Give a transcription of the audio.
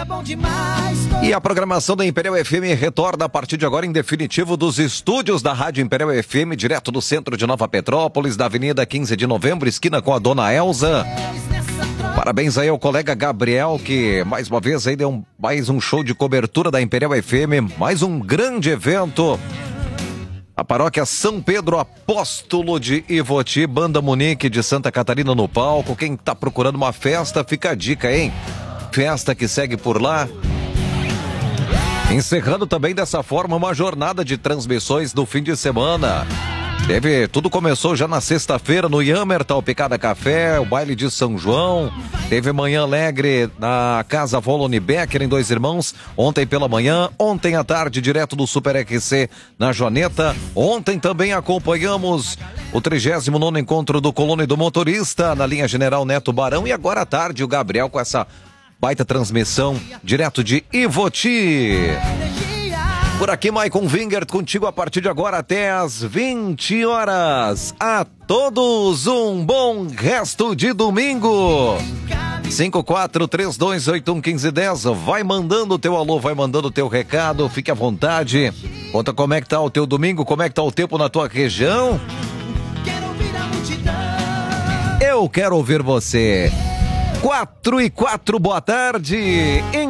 E a programação da Imperial FM retorna a partir de agora em definitivo dos estúdios da Rádio Imperial FM, direto do centro de Nova Petrópolis, da Avenida 15 de Novembro, esquina com a Dona Elza. Parabéns aí ao colega Gabriel, que mais uma vez aí deu mais um show de cobertura da Imperial FM, mais um grande evento. A paróquia São Pedro Apóstolo de Ivoti, Banda Munique de Santa Catarina no palco. Quem tá procurando uma festa, fica a dica, hein? Festa que segue por lá. Encerrando também dessa forma uma jornada de transmissões do fim de semana. Tudo começou já na sexta-feira no Yamertal Picada Café, o baile de São João. Teve Manhã Alegre na Casa Volone Becker em Dois Irmãos, ontem pela manhã. Ontem à tarde, direto do Super RC na Joaneta. Ontem também acompanhamos o 39º encontro do Colono e do Motorista na linha General Neto Barão. E agora à tarde o Gabriel com essa baita transmissão direto de Ivoti. Por aqui, Maicon Wingert, contigo a partir de agora até às 20 horas. A todos um bom resto de domingo. 5432811510. Vai mandando o teu alô, vai mandando o teu recado, fique à vontade. Conta como é que tá o teu domingo, como é que tá o tempo na tua região. Eu quero ouvir você. 4:04, boa tarde.